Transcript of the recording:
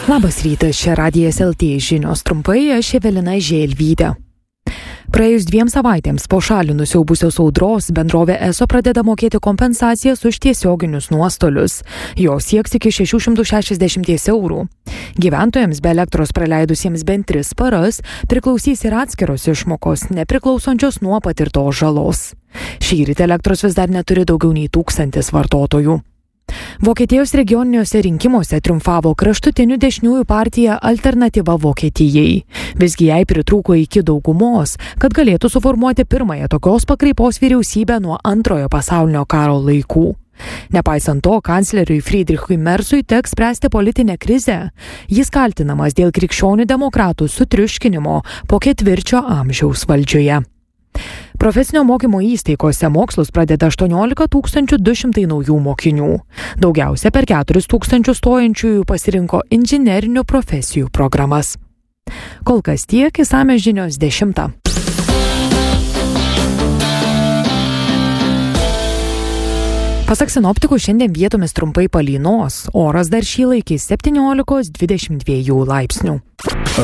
Labas rytas, čia Radijas LT žinios trumpai, aš Evelina Želvytė. Praėjus 2 savaitėms po šalį nusiaubusios audros, bendrovė ESO pradeda mokėti kompensacijas už tiesioginius nuostolius. Jos sieks iki 660 eurų. Gyventojams be elektros praleidusiems bent 3 paras priklausys ir atskiros išmokos, nepriklausančios nuo patirtos žalos. Šįryt elektros vis dar neturi daugiau nei 1000 vartotojų. Vokietijos regioniniuose rinkimuose triumfavo kraštutinių dešiniųjų partija Alternatyva Vokietijai. Visgi jai pritrūko iki daugumos, kad galėtų suformuoti pirmąją tokios pakraipos vyriausybę nuo Antrojo pasaulinio karo laikų. Nepaisant to, kancleriui Friedrichui Merzui teks spręsti politinę krizę. Jis kaltinamas dėl krikščionių demokratų sutriuškinimo po 4 amžiaus valdžioje. Profesinio mokymo įstaigose mokslus pradeda 18 200 naujų mokinių. Daugiausia per 4 000 stojančiųjų pasirinko inžinerinių profesijų programas. Kol kas tiek, išsamios žinios 10. Pasak sinoptikų, šiandien vietomis trumpai palynos, oras dar šyla iki 17–22 laipsnių.